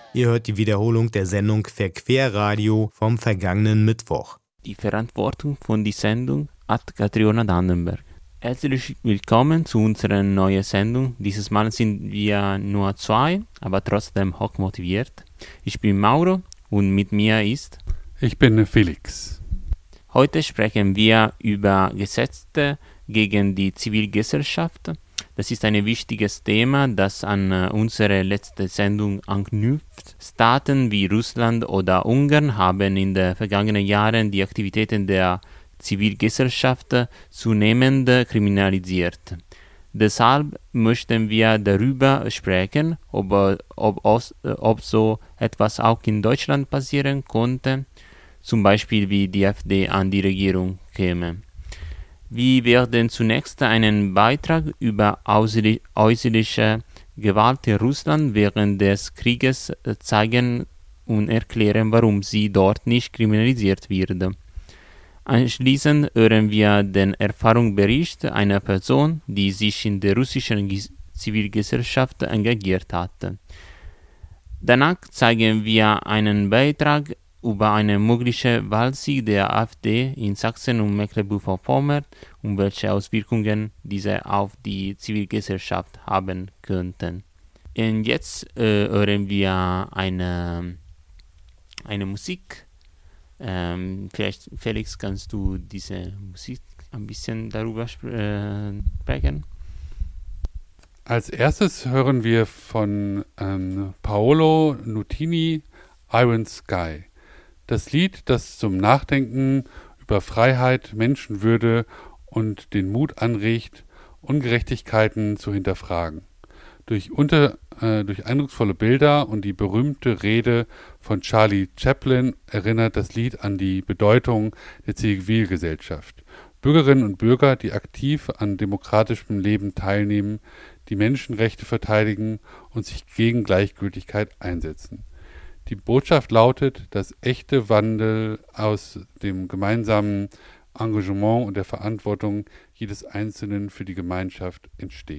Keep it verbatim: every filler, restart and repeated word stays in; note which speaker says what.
Speaker 1: Ihr hört die Wiederholung der Sendung Verquerradio vom vergangenen Mittwoch.
Speaker 2: Die Verantwortung von der Sendung hat Katriona Dannenberg. Herzlich willkommen zu unserer neuen Sendung. Dieses Mal sind wir nur zwei, aber trotzdem hoch motiviert. Ich bin Mauro und mit mir ist...
Speaker 3: Ich bin Felix.
Speaker 2: Heute sprechen wir über Gesetze gegen die Zivilgesellschaft. Das ist ein wichtiges Thema, das an unsere letzte Sendung anknüpft. Staaten wie Russland oder Ungarn haben in den vergangenen Jahren die Aktivitäten der Zivilgesellschaft zunehmend kriminalisiert. Deshalb möchten wir darüber sprechen, ob, ob, ob so etwas auch in Deutschland passieren konnte, zum Beispiel wie die AfD an die Regierung käme. Wir werden zunächst einen Beitrag über äußerliche Gewalt in Russland während des Krieges zeigen und erklären, warum sie dort nicht kriminalisiert wird. Anschließend hören wir den Erfahrungsbericht einer Person, die sich in der russischen Zivilgesellschaft engagiert hat. Danach zeigen wir einen Beitrag über einen möglichen Wahlsieg der AfD in Sachsen und Mecklenburg-Vorpommern und welche Auswirkungen diese auf die Zivilgesellschaft haben könnten. Und jetzt äh, hören wir eine, eine Musik. Ähm, vielleicht, Felix, kannst du diese Musik ein bisschen darüber sp- äh, sprechen?
Speaker 3: Als erstes hören wir von ähm, Paolo Nutini Iron Sky. Das Lied, das zum Nachdenken über Freiheit, Menschenwürde und den Mut anregt, Ungerechtigkeiten zu hinterfragen. Durch, unter, äh, durch eindrucksvolle Bilder und die berühmte Rede von Charlie Chaplin erinnert das Lied an die Bedeutung der Zivilgesellschaft. Bürgerinnen und Bürger, die aktiv an demokratischem Leben teilnehmen, die Menschenrechte verteidigen und sich gegen Gleichgültigkeit einsetzen. Die Botschaft lautet, dass echte Wandel aus dem gemeinsamen Engagement und der Verantwortung jedes Einzelnen für die Gemeinschaft entsteht.